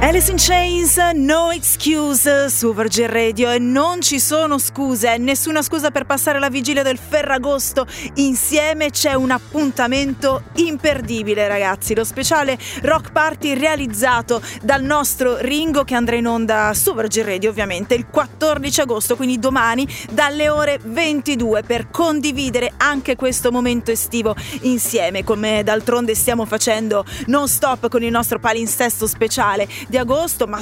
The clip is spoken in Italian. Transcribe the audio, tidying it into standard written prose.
Alice in Chains, No Excuse su Virgin Radio, e non ci sono scuse, nessuna scusa per passare la vigilia del Ferragosto insieme. C'è un appuntamento imperdibile, ragazzi, lo speciale Rock Party realizzato dal nostro Ringo, che andrà in onda su Virgin Radio ovviamente il 14 agosto, quindi domani dalle ore 22, per condividere anche questo momento estivo insieme, come d'altronde stiamo facendo non stop con il nostro palinsesto speciale di agosto, ma